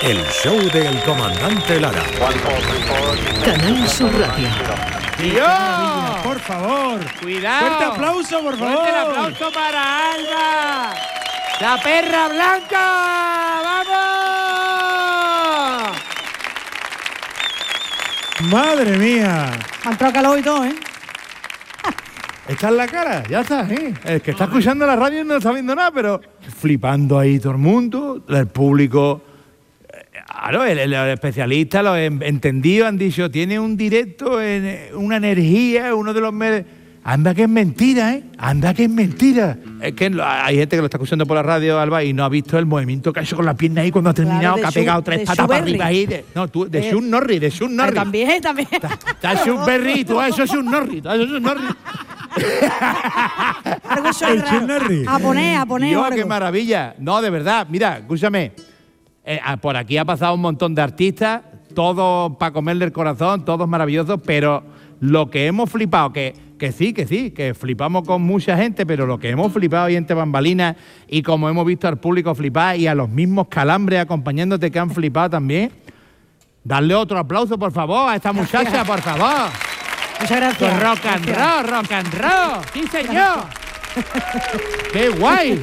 El show del comandante Lara. Canal Sur Radio. ¡Dios! Por favor. ¡Cuidado! Fuerte aplauso, por favor. ¡Fuerte el aplauso para Alba! ¡La perra blanca! ¡Vamos! Madre mía. Me ha entrado calor y todo, ¿eh? Está en la cara, ya está, ¿eh? El que está escuchando la radio no está viendo nada, pero flipando ahí todo el mundo, el público. Claro, el especialista, los entendidos han dicho, tiene un directo, una energía, uno de los... Anda que es mentira, ¿eh? Anda que es mentira. Es que hay gente que lo está escuchando por la radio, Alba, y no ha visto el movimiento que ha hecho con la pierna ahí cuando ha terminado, que ha pegado tres patas para arriba ahí. De Sean Norris, de Sean Norris. También. Está Sean Berry, tú has hecho Sean Norris, Algo raro. A poner. Dios, algo. qué maravilla. No, de verdad, mira, escúchame. Por aquí ha pasado un montón de artistas, todos para comerle el corazón, todos maravillosos, pero lo que hemos flipado, que sí, que flipamos con mucha gente, pero lo que hemos flipado ahí entre bambalinas y como hemos visto al público flipar y a los mismos Calambres acompañándote que han flipado también, darle otro aplauso, por favor, a esta muchacha, por favor. Muchas gracias. Rock and roll. Sí, señor. ¡Qué guay!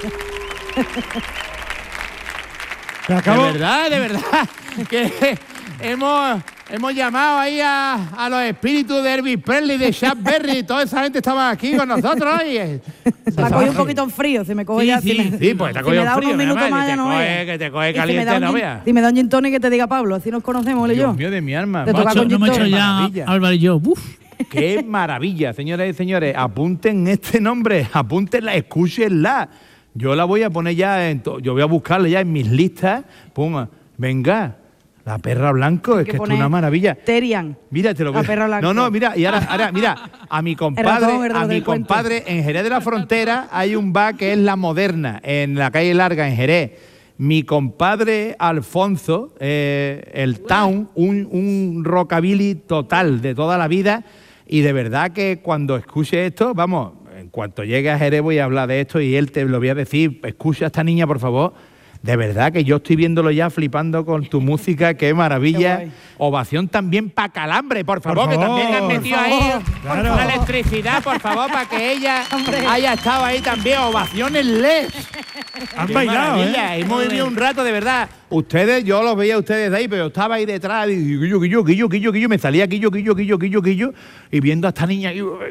De verdad, que hemos llamado ahí a los espíritus de Elvis Presley, de Chuck Berry, toda esa gente estaba aquí con nosotros hoy. Me ha cogido un poquito en frío, se me coge ya. Sí, pues te ha cogido en frío, que te coge caliente, no veas. Dime, da un gin tonic que te diga Pablo, así nos conocemos él y yo. Dios mío de mi alma. No me he hecho ya Álvaro y yo. Uf. ¡Qué maravilla, señoras y señores! Apunten este nombre, apúntenla, escúchenla. Yo la voy a poner ya, yo voy a buscarla ya en mis listas. Pum, venga, la perra blanco, es que es una maravilla. Terian. Mira, te lo voy a... perra blanco. No, mira, y ahora, mira, a mi compadre, en Jerez de la Frontera hay un bar que es La Moderna, en la calle Larga, en Jerez. Mi compadre Alfonso, el Town, un rockabilly total de toda la vida, y de verdad que cuando escuche esto, vamos, en cuanto llegue a Jerez voy a hablar de esto y él te lo voy a decir, escucha a esta niña, por favor. De verdad que yo estoy viéndolo ya flipando con tu música, qué maravilla. Qué ovación también para Calambre, por favor, que también han metido ahí la electricidad, por favor, para que ella haya estado ahí también. Ovaciones LED. Han bailado, hemos vivido un rato, de verdad. Ustedes, yo los veía a ustedes de ahí, pero estaba ahí detrás y quillo, me salía quillo, y viendo a esta niña, quillo,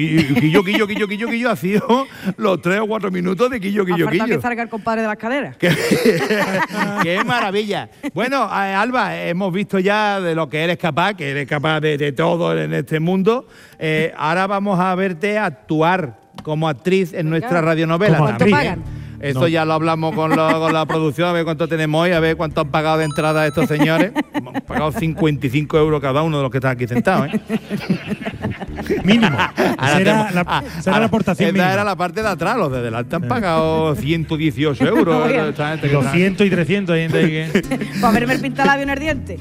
ha sido los 3 o 4 minutos de quillo. Que salga el compadre de la escalera. ¡Qué maravilla! Bueno, Alba, hemos visto ya de lo que eres capaz, de todo en este mundo. Ahora vamos a verte actuar como actriz en nuestra radionovela. ¿Cuánto pagan? Esto ya lo hablamos con la producción, a ver cuánto tenemos hoy, a ver cuánto han pagado de entrada estos señores. Hemos pagado 55 euros cada uno de los que están aquí sentados, ¿eh? Mínimo. Esa era la aportación mínima. Esta era la parte de atrás, los de delante han pagado 118 euros. 200 y 300 hay gente ahí que... Para verme el pintalabio en el diente.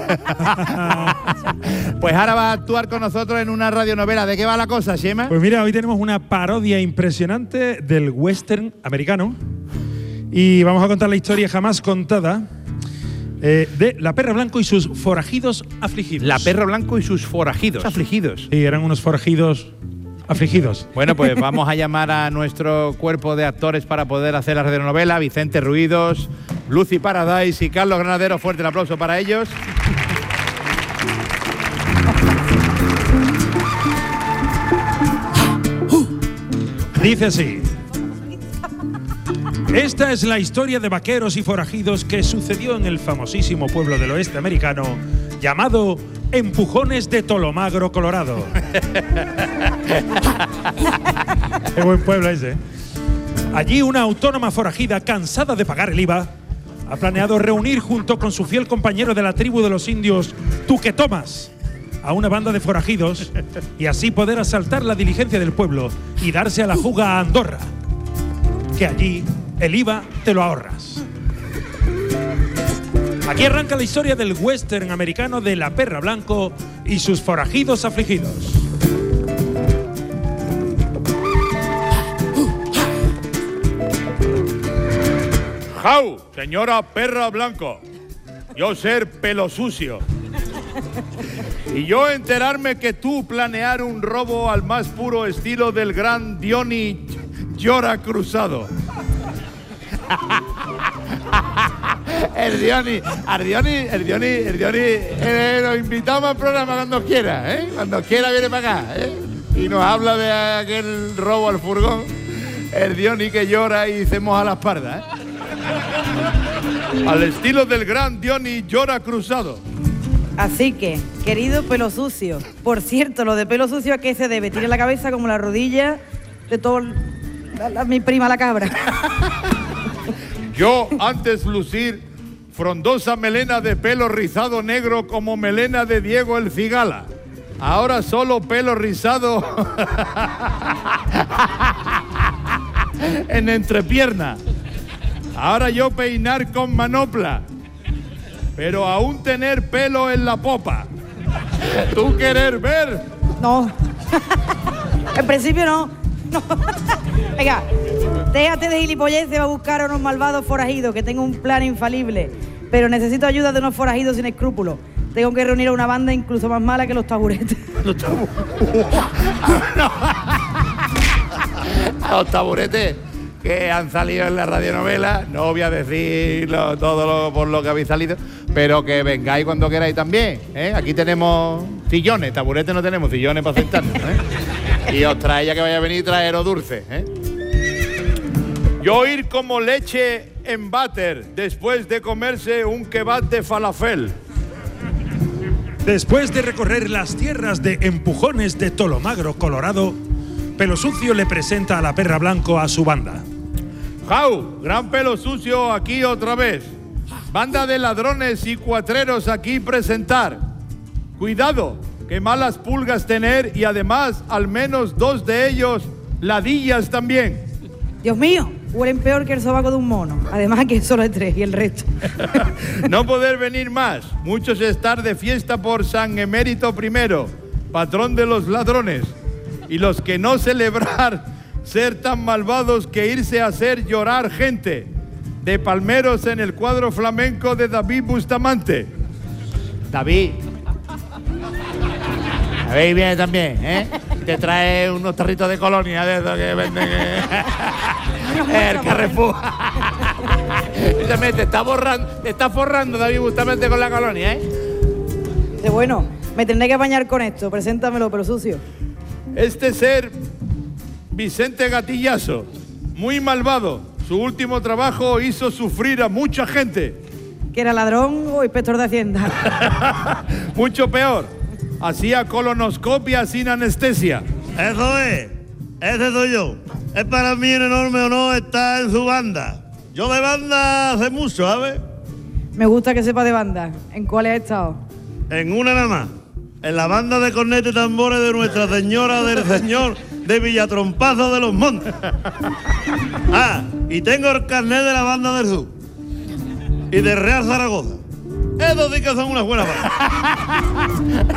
Pues ahora va a actuar con nosotros en una radionovela. ¿De qué va la cosa, Xema? Pues mira, hoy tenemos una parodia impresionante del western americano y vamos a contar la historia jamás contada de La Perra Blanco y sus forajidos afligidos. La Perra Blanco y sus forajidos afligidos. Sí, eran unos forajidos afligidos. Bueno, pues vamos a llamar a nuestro cuerpo de actores para poder hacer la radionovela. Vicente Ruidos, Lucy Paradise y Carlos Granadero. Fuerte el aplauso para ellos. Dice así: esta es la historia de vaqueros y forajidos que sucedió en el famosísimo pueblo del oeste americano llamado Empujones de Tolomagro, Colorado. Qué buen pueblo ese. Allí una autónoma forajida, cansada de pagar el IVA, ha planeado reunir junto con su fiel compañero de la tribu de los indios Tuquetomas a una banda de forajidos y así poder asaltar la diligencia del pueblo y darse a la fuga a Andorra, que allí el IVA te lo ahorras. Aquí arranca la historia del western americano de La Perra Blanco y sus forajidos afligidos. ¡Jau, señora Perra Blanco! yo ser pelo sucio. Y yo enterarme que tú planear un robo al más puro estilo del gran Diony Llora Cruzado. El Diony lo invitamos al programa cuando quiera, ¿eh? Cuando quiera viene para acá, ¿eh? Y nos habla de aquel robo al furgón. El Diony que llora y se moja la espalda, ¿eh? Al estilo del gran Diony Llora Cruzado. Así que, querido pelo sucio, por cierto, lo de pelo sucio, ¿a qué se debe? Tiene la cabeza como la rodilla de todo mi prima la cabra. Yo antes lucir frondosa melena de pelo rizado negro como melena de Diego el Cigala. Ahora solo pelo rizado en entrepierna. Ahora yo peinar con manopla, pero aún tener pelo en la popa. ¿Tú querer ver? No. En principio no. Venga, déjate de gilipollez, se va a buscar a unos malvados forajidos, que tengo un plan infalible. Pero necesito ayuda de unos forajidos sin escrúpulos. Tengo que reunir a una banda incluso más mala que los taburetes. Los taburetes que han salido en la radionovela, no voy a decir todo por lo que habéis salido, pero que vengáis cuando queráis también, ¿eh? Aquí tenemos sillones, taburetes no tenemos, sillones para sentarnos, ¿eh? Y os trae, ya que vaya a venir, traeros dulces, ¿eh? Yo ir como leche en váter después de comerse un kebab de falafel. Después de recorrer las tierras de Empujones de Tolomagro, Colorado, Pelo Sucio le presenta a la Perra Blanco a su banda. ¡Jau! Gran Pelo Sucio aquí otra vez. Banda de ladrones y cuatreros aquí presentar. Cuidado, que malas pulgas tener y además al menos 2 de ellos ladillas también. Dios mío, huelen peor que el sobaco de un mono. Además aquí solo hay 3 y el resto. No poder venir más. Muchos estar de fiesta por San Emérito I, patrón de los ladrones. Y los que no celebrar ser tan malvados que irse a hacer llorar gente. De palmeros en el cuadro flamenco de David Bustamante. David. David viene también, ¿eh? Te trae unos tarritos de colonia de esos que venden el Carrefour. Te está forrando David Bustamante con la colonia, ¿eh? Dice, bueno, me tendré que apañar con esto. Preséntamelo, Pelo Sucio. Este ser Vicente Gatillazo, muy malvado. Su último trabajo hizo sufrir a mucha gente. ¿Que era ladrón o inspector de Hacienda? Mucho peor. Hacía colonoscopia sin anestesia. Eso es. Ese soy yo. Es para mí un enorme honor estar en su banda. Yo de banda hace mucho, ¿sabes? Me gusta que sepa de banda. ¿En cuál has estado? En una nada más. En la banda de cornetas y tambores de Nuestra Señora del Señor de Villatrompazo de los Montes. Ah, y tengo el carnet de la banda del Sur. Y de Real Zaragoza. Esos sí que son unas buenas bandas.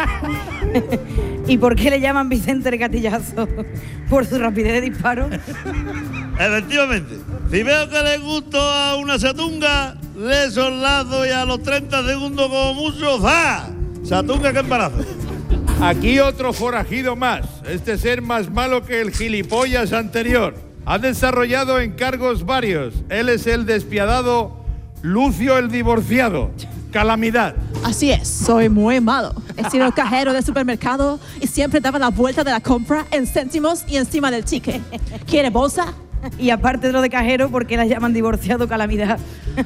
¿Y por qué le llaman Vicente el Gatillazo? ¿Por su rapidez de disparo? Efectivamente. Si veo que le gusto a una satunga, le soslazo y a los 30 segundos como mucho, ¡za! Satunga que embarazo. Aquí otro forajido más. Este ser más malo que el gilipollas anterior. Ha desarrollado encargos varios. Él es el despiadado Lucio el divorciado. Calamidad. Así es, soy muy malo. He sido cajero de supermercado y siempre daba la vuelta de la compra en céntimos y encima del ticket. ¿Quiere bolsa? Y aparte de lo de cajero, ¿por qué la llaman divorciado Calamidad?